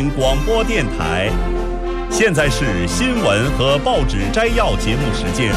广播电台。现在是新闻和报纸摘要节目时间。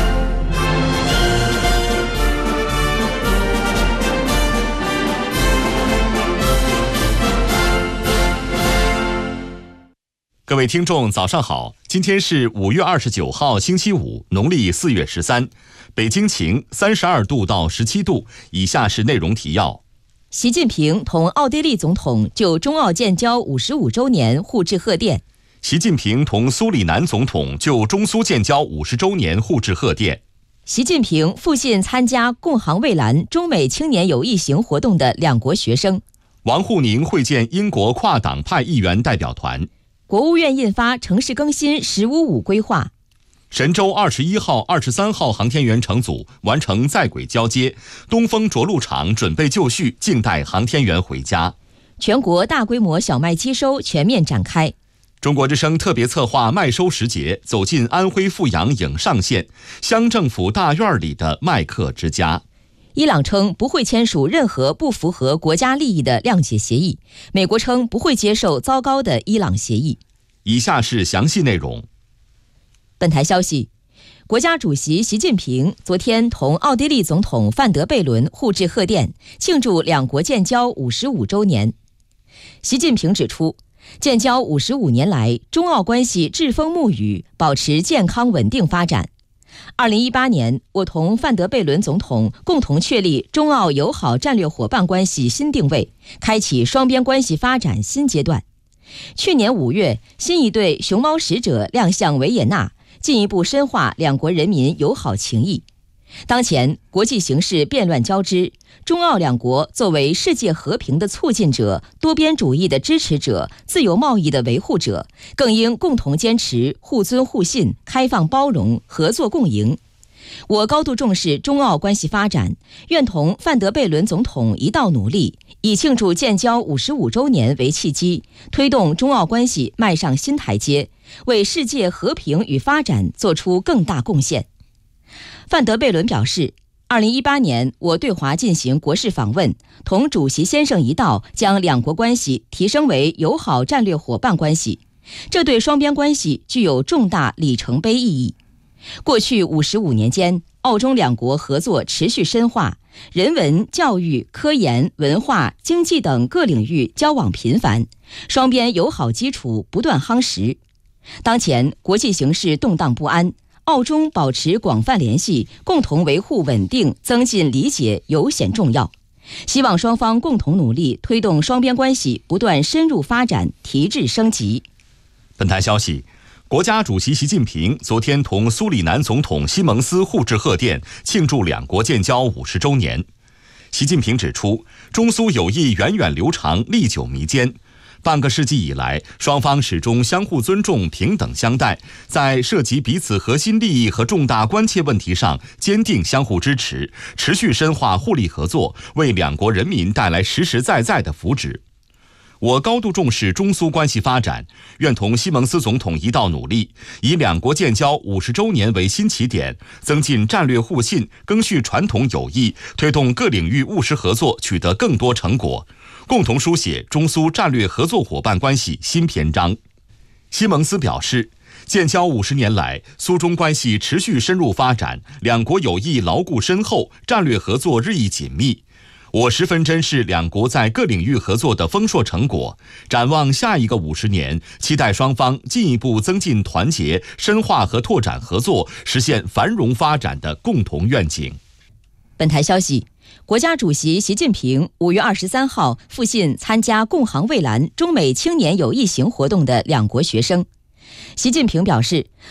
各位听众早上好，今天是5月29号星期五，农历4月13，北京晴，32度到17度。以下是内容提要。 习近平同奥地利总统就中奥建交55周年互致贺电。 习近平同苏里南总统就中苏建交50周年互致贺电。 习近平复信参加共航蔚蓝中美青年友谊行活动的两国学生。 王沪宁会见英国跨党派议员代表团。 国务院印发城市更新“15+5”规划。 神舟21号、23号航天员乘组完成在轨交接，东风着陆场准备就绪，静待航天员回家。 全国大规模小麦机收全面展开。 中国之声特别策划麦收时节，走进安徽阜阳颍上县乡政府大院里的麦客之家。 伊朗称不会签署任何不符合国家利益的谅解协议，美国称不会接受糟糕的伊朗协议。 以下是详细内容。 本台消息，国家主席习近平昨天同奥地利总统范德贝伦互致贺电，庆祝两国建交55周年。习近平指出，建交55年来，中奥关系栉风沐雨，保持健康稳定发展。2018年，我同范德贝伦总统共同确立中奥友好战略伙伴关系新定位，开启双边关系发展新阶段。去年5月，新一队熊猫使者亮相维也纳，进一步深化两国人民友好情谊。当前国际形势变乱交织，中奥两国作为世界和平的促进者、多边主义的支持者、自由贸易的维护者，更应共同坚持互尊互信、开放包容、合作共赢。我高度重视中奥关系发展，愿同范德贝伦总统一道努力，以庆祝建交55周年为契机，推动中奥关系迈上新台阶，为世界和平与发展做出更大贡献。范德贝伦表示，2018年我对华进行国事访问，同主席先生一道将两国关系提升为友好战略伙伴关系，这对双边关系具有重大里程碑意义。过去55年间，澳中两国合作持续深化，人文、教育、科研、文化、经济等各领域交往频繁，双边友好基础不断夯实。当前国际形势动荡不安，澳中保持广泛联系，共同维护稳定、增进理解尤显重要。希望双方共同努力，推动双边关系不断深入发展、提质升级。 本台消息，国家主席习近平昨天同苏里南总统西蒙斯互致贺电，庆祝两国建交50周年。习近平指出，中苏友谊源远流长、历久弥坚。半个世纪以来，双方始终相互尊重、平等相待，在涉及彼此核心利益和重大关切问题上坚定相互支持，持续深化互利合作，为两国人民带来实实在在的福祉。我高度重视中苏关系发展，愿同西蒙斯总统一道努力，以两国建交50周年为新起点，增进战略互信，赓续传统友谊，推动各领域务实合作取得更多成果，共同书写中苏战略合作伙伴关系新篇章。西蒙斯表示，建交50年来，苏中关系持续深入发展，两国友谊牢固深厚，战略合作日益紧密。我十分珍视两国在各领域合作的丰硕成果，展望下一个50年，期待双方进一步增进团结，深化和拓展合作，实现繁荣发展的共同愿景。 本台消息，国家主席习近平5月23号复信参加共航蔚蓝中美青年友谊行活动的两国学生。习近平表示，